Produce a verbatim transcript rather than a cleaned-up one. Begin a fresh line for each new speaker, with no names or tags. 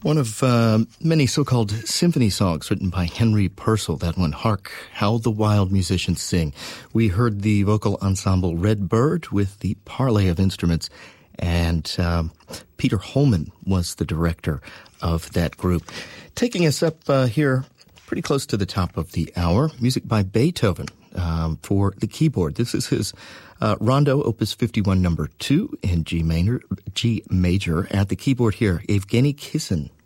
One of uh, many so-called symphony songs written by Henry Purcell. That one, Hark, How the Wild Musicians Sing. We heard the vocal ensemble Red Bird with the parley of instruments, and um, Peter Holman was the director of that group. Taking us up uh, here pretty close to the top of the hour, music by Beethoven um, for the keyboard. This is his uh, Rondo, Opus fifty-one, number two in G major. G major. At the keyboard here, Evgeny Kissin.